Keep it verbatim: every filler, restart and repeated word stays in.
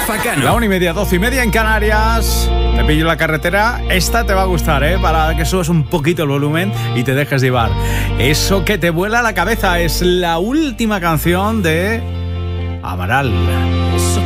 Cano. La una y media, doce y media en Canarias. Te pillo la carretera. Esta te va a gustar, ¿eh? Para que subas un poquito el volumen y te dejes llevar. Eso que te vuela la cabeza es la última canción de Amaral. Eso